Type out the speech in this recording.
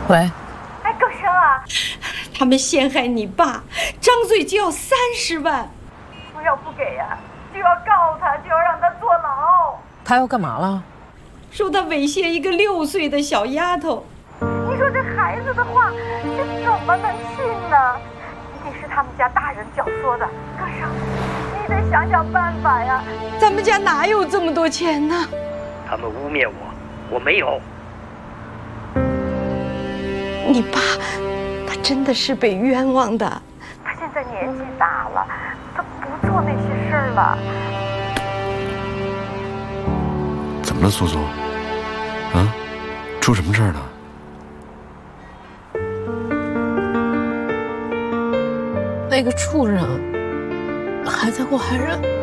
喂， 哎，高生啊，他们陷害你爸，张嘴就要30万，说要不给呀，就要告他，就要让他坐牢。 他要干嘛了？ 说他猥亵一个6岁的小丫头。你说这孩子的话，这怎么能信呢？一定是他们家大人教唆的。高生，你得想想办法呀！咱们家哪有这么多钱呢？ 他们污蔑我，我没有。 你爸，他真的是被冤枉的。他现在年纪大了，他不做那些事儿了。 怎么了，苏苏？啊，出什么事儿了？ 那个畜生还在祸害人。